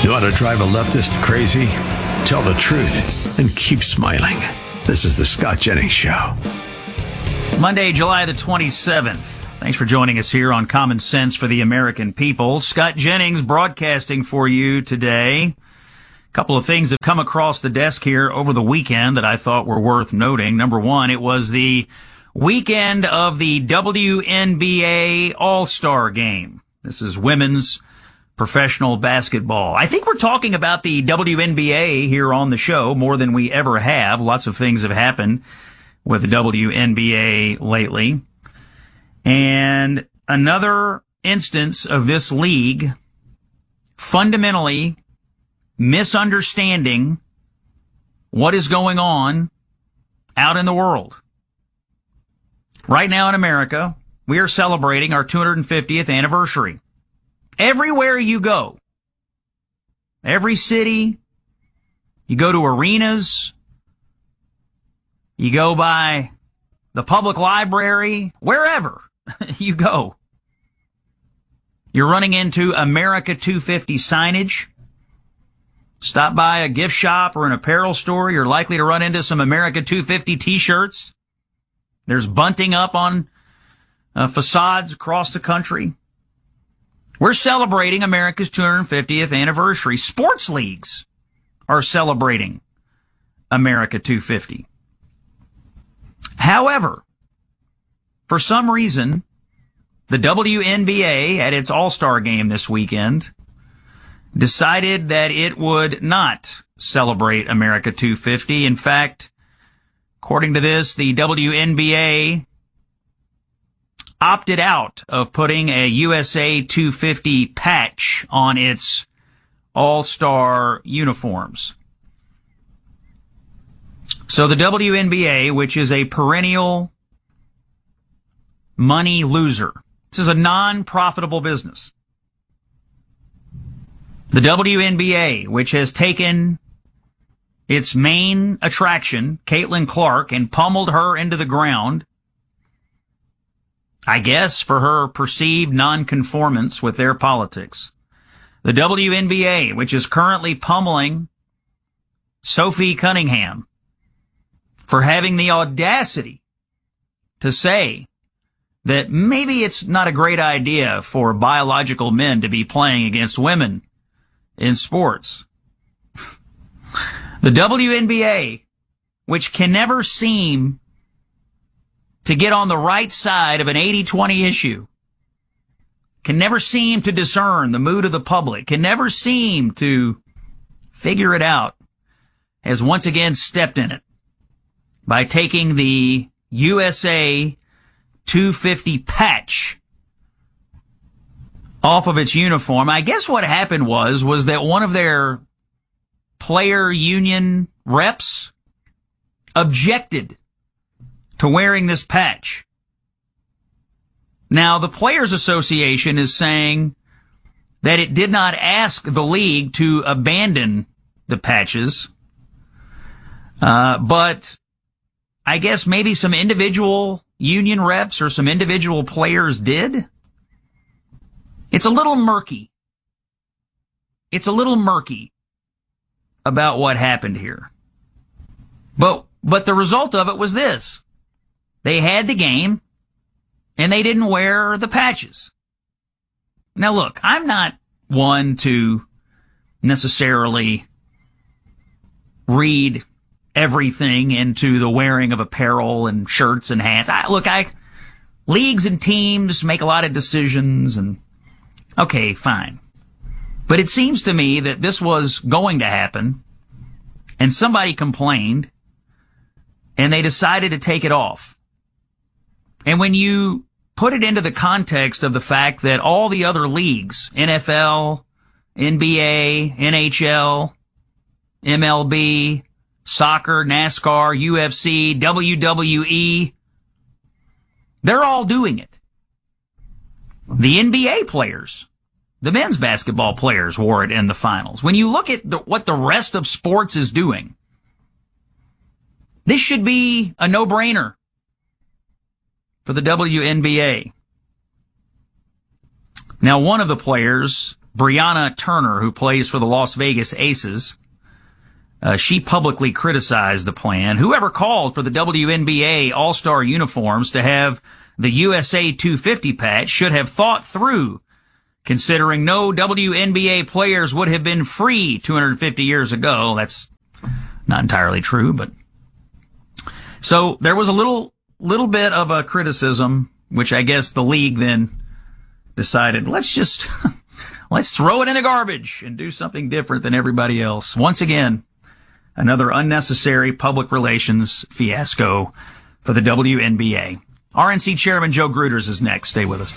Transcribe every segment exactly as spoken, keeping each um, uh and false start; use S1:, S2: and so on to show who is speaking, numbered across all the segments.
S1: You want to drive a leftist crazy? Tell the truth and keep smiling. This is the Scott Jennings Show.
S2: Monday, July the twenty-seventh. Thanks for joining us here on Common Sense for the American People. Scott Jennings broadcasting for you today. A couple of things have come across the desk here over the weekend that I thought were worth noting. Number one, it was the weekend of the W N B A All-Star Game. This is women's professional basketball. I think we're talking about the W N B A here on the show more than we ever have. Lots of things have happened with the W N B A lately. And another instance of this league fundamentally misunderstanding what is going on out in the world. Right now in America, we are celebrating our two hundred fiftieth anniversary. Everywhere you go, every city, you go to arenas, you go by the public library, wherever you go, you're running into America two fifty signage. Stop by a gift shop or an apparel store, you're likely to run into some America two fifty t-shirts. There's bunting up on uh, facades across the country. We're celebrating America's two hundred fiftieth anniversary. Sports leagues are celebrating America two fifty. However, for some reason, the W N B A at its All-Star game this weekend decided that it would not celebrate America two fifty. In fact, according to this, the W N B A opted out of putting a U S A two fifty patch on its All-Star uniforms. So the W N B A, which is a perennial money loser, this is a non-profitable business. The W N B A, which has taken its main attraction, Caitlin Clark, and pummeled her into the ground, I guess for her perceived nonconformance with their politics. The W N B A, which is currently pummeling Sophie Cunningham for having the audacity to say that maybe it's not a great idea for biological men to be playing against women in sports. The W N B A, which can never seem to get on the right side of an eighty twenty issue, can never seem to discern the mood of the public, can never seem to figure it out, has once again stepped in it by taking the U S A two fifty patch off of its uniform. I guess what happened was, was that one of their player union reps objected to wearing this patch. Now, the Players Association is saying that it did not ask the league to abandon the patches, uh, but I guess maybe some individual union reps or some individual players did. It's a little murky. It's a little murky about what happened here. But, but the result of it was this. They had the game, and they didn't wear the patches. Now, look, I'm not one to necessarily read everything into the wearing of apparel and shirts and hats. I, look, I leagues and teams make a lot of decisions, and okay, fine. But it seems to me that this was going to happen, and somebody complained, and they decided to take it off. And when you put it into the context of the fact that all the other leagues, N F L, N B A, N H L, M L B, soccer, NASCAR, U F C, W W E, they're all doing it. The N B A players, the men's basketball players wore it in the finals. When you look at the, what the rest of sports is doing, this should be a no-brainer for the W N B A. Now, one of the players Brianna Turner, who plays for the Las Vegas Aces, uh, she publicly criticized the plan. Whoever called for the W N B A All-Star uniforms to have the U S A two fifty patch should have thought through, considering no W N B A players would have been free two hundred fifty years ago. That's not entirely true, but so there was a little little bit of a criticism, which I guess the league then decided, let's just let's throw it in the garbage and do something different than everybody else. Once again, another unnecessary public relations fiasco for the W N B A. R N C Chairman Joe Gruters is next. Stay with us.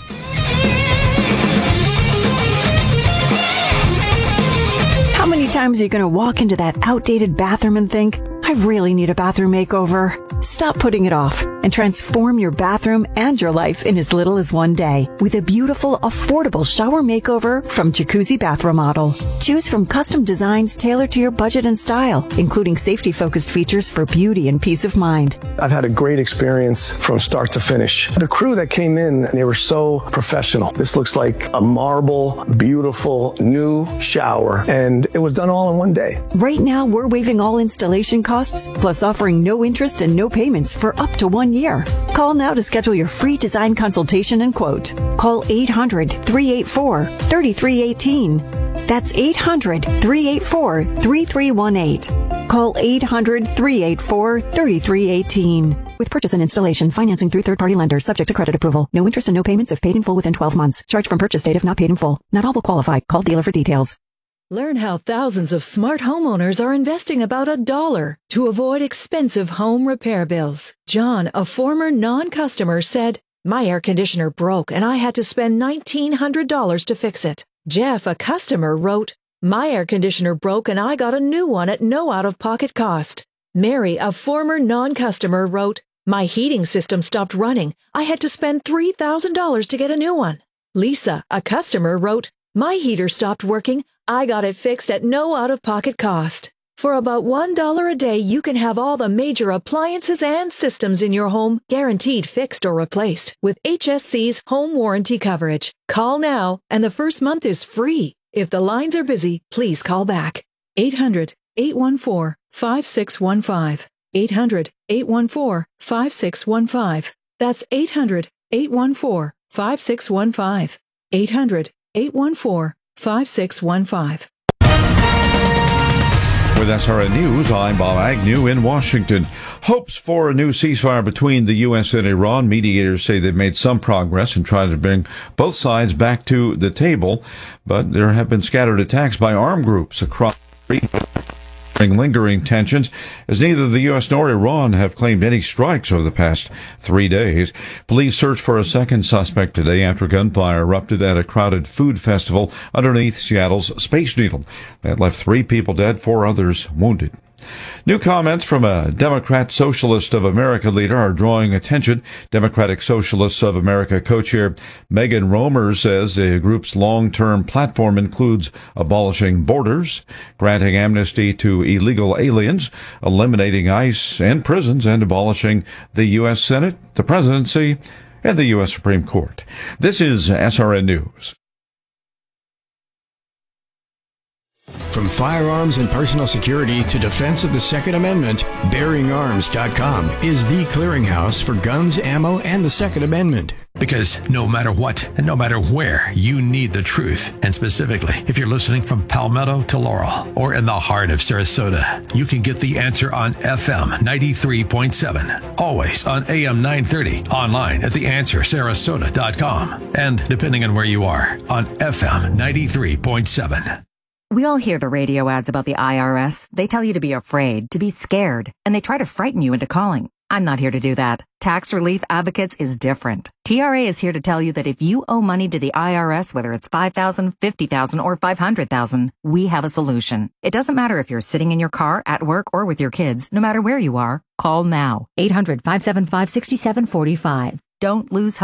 S3: How many times are you going to walk into that outdated bathroom and think, I really need a bathroom makeover? Stop putting it off and transform your bathroom and your life in as little as one day with a beautiful, affordable shower makeover from Jacuzzi Bath Remodel. Choose from custom designs tailored to your budget and style, including safety-focused features for beauty and peace of mind.
S4: I've had a great experience from start to finish. The crew that came in, they were so professional. This looks like a marble, beautiful, new shower, and it was done all in one day.
S3: Right now, we're waiving all installation costs, plus offering no interest and no payments for up to one year. Call now to schedule your free design consultation and quote. Call eight hundred, three eight four, three three one eight. That's eight hundred, three eight four, three three one eight. Call eight hundred, three eight four, three three one eight. With purchase and installation, financing through third-party lenders, subject to credit approval. No interest and no payments if paid in full within twelve months. Charge from purchase date if not paid in full. Not all will qualify. Call dealer for details.
S5: Learn how thousands of smart homeowners are investing about a dollar to avoid expensive home repair bills. John, a former non-customer, said, "My air conditioner broke and I had to spend nineteen hundred dollars to fix it." Jeff, a customer, wrote, "My air conditioner broke and I got a new one at no out-of-pocket cost." Mary, a former non-customer, wrote, "My heating system stopped running. I had to spend three thousand dollars to get a new one." Lisa, a customer, wrote, "My heater stopped working. I got it fixed at no out-of-pocket cost." For about one dollar a day, you can have all the major appliances and systems in your home guaranteed fixed or replaced with H S C's home warranty coverage. Call now, and the first month is free. If the lines are busy, please call back. eight hundred, eight one four, five six one five. eight hundred, eight one four, five six one five. That's eight hundred, eight one four, five six one five. eight hundred, eight one four, five six one five.
S6: With S R N News, I'm Bob Agnew in Washington. Hopes for a new ceasefire between the U S and Iran. Mediators say they've made some progress and tried to bring both sides back to the table, but there have been scattered attacks by armed groups across the region, lingering tensions, as neither the U S nor Iran have claimed any strikes over the past three days. Police searched for a second suspect today after gunfire erupted at a crowded food festival underneath Seattle's Space Needle. That left three people dead, four others wounded. New comments from a Democrat Socialist of America leader are drawing attention. Democratic Socialists of America co-chair Megan Romer says the group's long-term platform includes abolishing borders, granting amnesty to illegal aliens, eliminating ICE and prisons, and abolishing the U S Senate, the presidency, and the U S Supreme Court. This is S R N News.
S7: From firearms and personal security to defense of the Second Amendment, Bearing Arms dot com is the clearinghouse for guns, ammo, and the Second Amendment.
S1: Because no matter what and no matter where, you need the truth. And specifically, if you're listening from Palmetto to Laurel or in the heart of Sarasota, you can get the answer on F M ninety-three point seven. Always on A M nine thirty. Online at the answer sarasota dot com. And depending on where you are, on F M ninety-three point seven.
S8: We all hear the radio ads about the I R S. They tell you to be afraid, to be scared, and they try to frighten you into calling. I'm not here to do that. Tax Relief Advocates is different. T R A is here to tell you that if you owe money to the I R S, whether it's five thousand dollars, fifty thousand dollars, or five hundred thousand dollars, we have a solution. It doesn't matter if you're sitting in your car, at work, or with your kids. No matter where you are, call now. eight hundred, five seven five, six seven four five. Don't lose hope.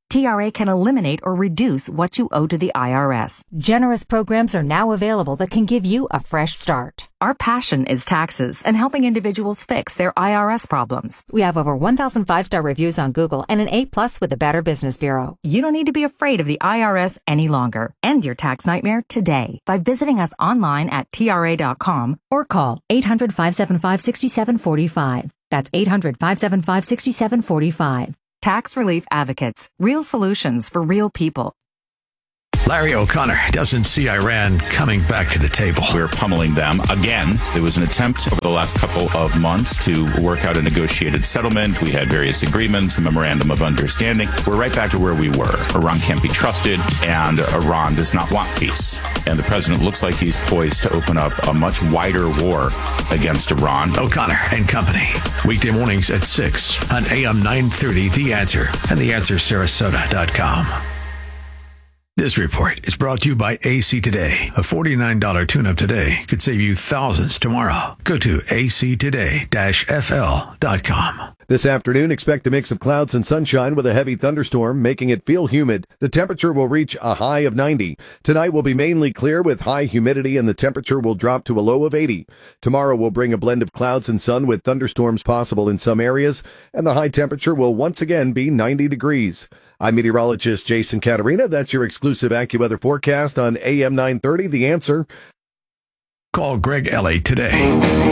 S8: T R A can eliminate or reduce what you owe to the I R S. Generous programs are now available that can give you a fresh start. Our passion is taxes and helping individuals fix their I R S problems. We have over one thousand five-star reviews on Google and an A plus with the Better Business Bureau. You don't need to be afraid of the I R S any longer. End your tax nightmare today by visiting us online at T R A dot com or call eight hundred, five seven five, six seven four five. That's eight hundred, five seven five, six seven four five. Tax Relief Advocates. Real solutions for real people.
S1: Larry O'Connor doesn't see Iran coming back to the table.
S9: We're pummeling them again. There was an attempt over the last couple of months to work out a negotiated settlement. We had various agreements, a memorandum of understanding. We're right back to where we were. Iran can't be trusted, and Iran does not want peace. And the president looks like he's poised to open up a much wider war against Iran.
S1: O'Connor and Company. Weekday mornings at six on A M nine thirty, The Answer, and the answer sarasota dot com. This report is brought to you by A C Today. A forty-nine dollars tune-up today could save you thousands tomorrow. Go to A C today dash F L dot com.
S10: This afternoon, expect a mix of clouds and sunshine with a heavy thunderstorm, making it feel humid. The temperature will reach a high of ninety. Tonight will be mainly clear with high humidity, and the temperature will drop to a low of eighty. Tomorrow will bring a blend of clouds and sun with thunderstorms possible in some areas, and the high temperature will once again be ninety degrees. I'm meteorologist Jason Caterina. That's your exclusive AccuWeather forecast on A M nine thirty, The Answer.
S1: Call Greg Ellie today.